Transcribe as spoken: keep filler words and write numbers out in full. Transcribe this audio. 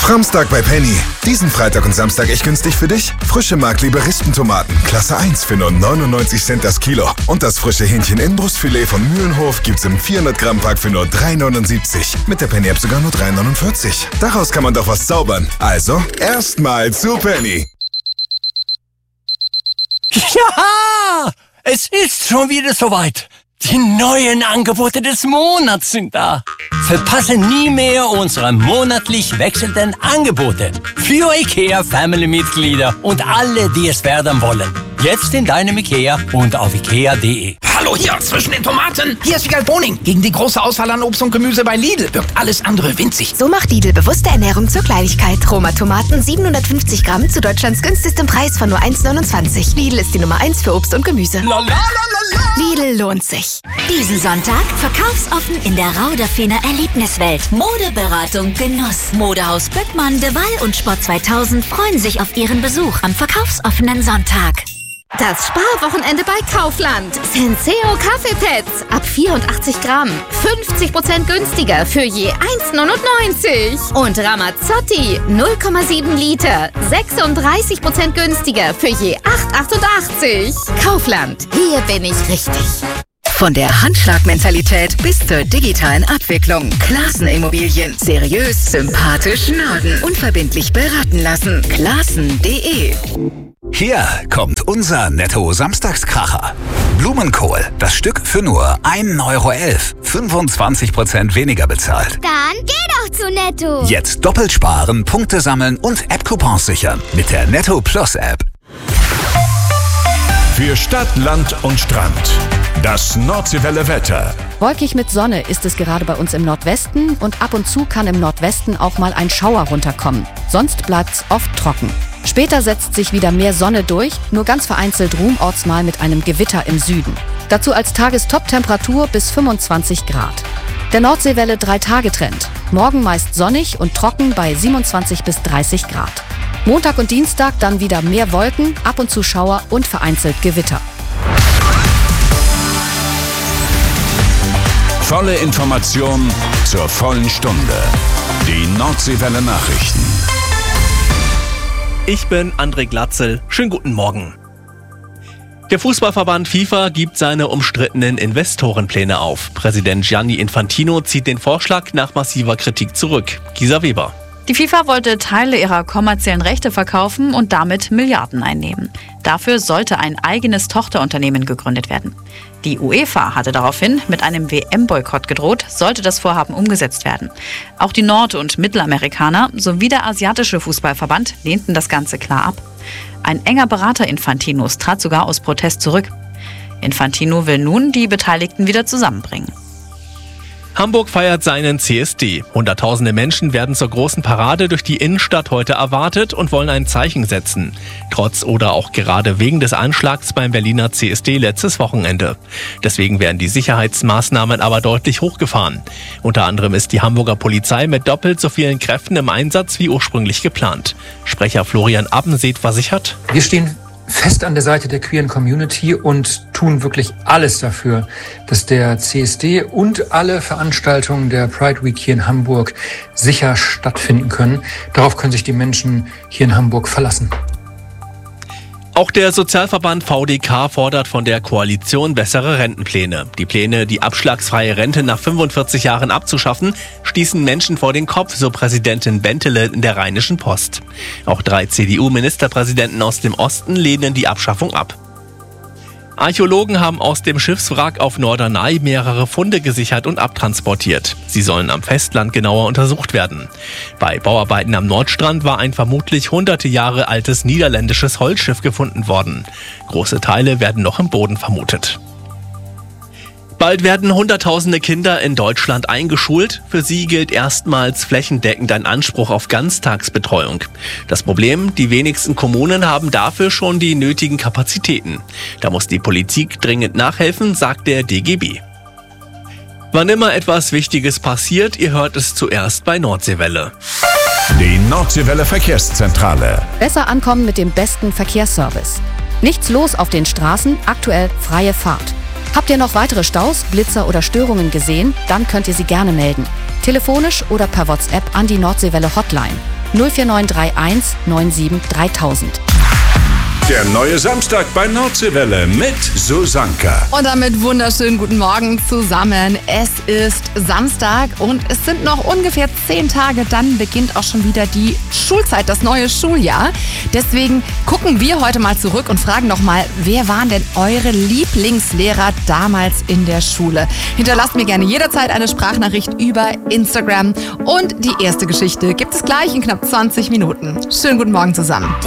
Framstag bei Penny. Diesen Freitag und Samstag echt günstig für dich? Frische Mark-Liberistentomaten, Klasse eins für nur neunundneunzig Cent das Kilo. Und das frische Hähnchen-Innenbrustfilet von Mühlenhof gibt's im vierhundert Gramm Pack für nur drei neunundsiebzig. Mit der Penny-App sogar nur drei neunundvierzig. Daraus kann man doch was zaubern. Also, erstmal zu Penny. Ja, es ist schon wieder soweit. Die neuen Angebote des Monats sind da. Verpasse nie mehr unsere monatlich wechselnden Angebote für IKEA-Family-Mitglieder und alle, die es werden wollen. Jetzt in deinem IKEA und auf ikea punkt de. Hallo hier, zwischen den Tomaten. Hier ist Wiegald Boning. Gegen die große Auswahl an Obst und Gemüse bei Lidl wirkt alles andere winzig. So macht Lidl bewusste Ernährung zur Kleinigkeit. Roma-Tomaten siebenhundertfünfzig Gramm zu Deutschlands günstigstem Preis von nur eins neunundzwanzig. Lidl ist die Nummer eins für Obst und Gemüse. Lidl lohnt sich. Diesen Sonntag verkaufsoffen in der Rauderfener Erlebniswelt. Modeberatung Genuss. Modehaus Böckmann, De Waal und Sport zweitausend freuen sich auf ihren Besuch am verkaufsoffenen Sonntag. Das Sparwochenende bei Kaufland. Senseo Kaffeepads ab vierundachtzig Gramm. fünfzig Prozent günstiger für je eins neunundneunzig. Und Ramazzotti null Komma sieben Liter. sechsunddreißig Prozent günstiger für je acht achtundachtzig. Kaufland. Hier bin ich richtig. Von der Handschlagmentalität bis zur digitalen Abwicklung. Klaassen Immobilien. Seriös, sympathisch, Norden. Unverbindlich beraten lassen. Klaassen punkt de. Hier kommt unser Netto-Samstagskracher. Blumenkohl, das Stück für nur ein Euro elf. fünfundzwanzig Prozent weniger bezahlt. Dann geh doch zu Netto. Jetzt doppelt sparen, Punkte sammeln und App-Coupons sichern mit der Netto Plus App. Für Stadt, Land und Strand. Das Nordseewelle Wetter. Wolkig mit Sonne ist es gerade bei uns im Nordwesten und ab und zu kann im Nordwesten auch mal ein Schauer runterkommen. Sonst bleibt's oft trocken. Später setzt sich wieder mehr Sonne durch, nur ganz vereinzelt ruhmorts mal mit einem Gewitter im Süden. Dazu als Tagestop-Temperatur bis fünfundzwanzig Grad. Der Nordseewelle drei-Tage-Trend. Morgen meist sonnig und trocken bei siebenundzwanzig bis dreißig Grad. Montag und Dienstag dann wieder mehr Wolken, ab und zu Schauer und vereinzelt Gewitter. Volle Information zur vollen Stunde. Die Nordseewelle Nachrichten. Ich bin André Glatzel. Schönen guten Morgen. Der Fußballverband FIFA gibt seine umstrittenen Investorenpläne auf. Präsident Gianni Infantino zieht den Vorschlag nach massiver Kritik zurück. Gisa Weber. Die FIFA wollte Teile ihrer kommerziellen Rechte verkaufen und damit Milliarden einnehmen. Dafür sollte ein eigenes Tochterunternehmen gegründet werden. Die UEFA hatte daraufhin mit einem W M-Boykott gedroht, sollte das Vorhaben umgesetzt werden. Auch die Nord- und Mittelamerikaner sowie der asiatische Fußballverband lehnten das Ganze klar ab. Ein enger Berater Infantinos trat sogar aus Protest zurück. Infantino will nun die Beteiligten wieder zusammenbringen. Hamburg feiert seinen C S D. Hunderttausende Menschen werden zur großen Parade durch die Innenstadt heute erwartet und wollen ein Zeichen setzen. Trotz oder auch gerade wegen des Anschlags beim Berliner C S D letztes Wochenende. Deswegen werden die Sicherheitsmaßnahmen aber deutlich hochgefahren. Unter anderem ist die Hamburger Polizei mit doppelt so vielen Kräften im Einsatz wie ursprünglich geplant. Sprecher Florian Abbenseet versichert: Wir stehen fest an der Seite der queeren Community und tun wirklich alles dafür, dass der C S D und alle Veranstaltungen der Pride Week hier in Hamburg sicher stattfinden können. Darauf können sich die Menschen hier in Hamburg verlassen. Auch der Sozialverband V D K fordert von der Koalition bessere Rentenpläne. Die Pläne, die abschlagsfreie Rente nach fünfundvierzig Jahren abzuschaffen, stießen Menschen vor den Kopf, so Präsidentin Bentele in der Rheinischen Post. Auch drei C D U-Ministerpräsidenten aus dem Osten lehnen die Abschaffung ab. Archäologen haben aus dem Schiffswrack auf Norderney mehrere Funde gesichert und abtransportiert. Sie sollen am Festland genauer untersucht werden. Bei Bauarbeiten am Nordstrand war ein vermutlich hunderte Jahre altes niederländisches Holzschiff gefunden worden. Große Teile werden noch im Boden vermutet. Bald werden Hunderttausende Kinder in Deutschland eingeschult. Für sie gilt erstmals flächendeckend ein Anspruch auf Ganztagsbetreuung. Das Problem, die wenigsten Kommunen haben dafür schon die nötigen Kapazitäten. Da muss die Politik dringend nachhelfen, sagt der D G B. Wann immer etwas Wichtiges passiert, ihr hört es zuerst bei Nordseewelle. Die Nordseewelle Verkehrszentrale. Besser ankommen mit dem besten Verkehrsservice. Nichts los auf den Straßen, aktuell freie Fahrt. Habt ihr noch weitere Staus, Blitzer oder Störungen gesehen? Dann könnt ihr sie gerne melden. Telefonisch oder per WhatsApp an die Nordseewelle Hotline null vier neun drei eins neun sieben dreitausend. Der neue Samstag bei Nordseewelle mit Susanka. Und damit wunderschönen guten Morgen zusammen. Es ist Samstag und es sind noch ungefähr zehn Tage, dann beginnt auch schon wieder die Schulzeit, das neue Schuljahr. Deswegen gucken wir heute mal zurück und fragen nochmal, wer waren denn eure Lieblingslehrer damals in der Schule? Hinterlasst mir gerne jederzeit eine Sprachnachricht über Instagram. Und die erste Geschichte gibt es gleich in knapp zwanzig Minuten. Schönen guten Morgen zusammen.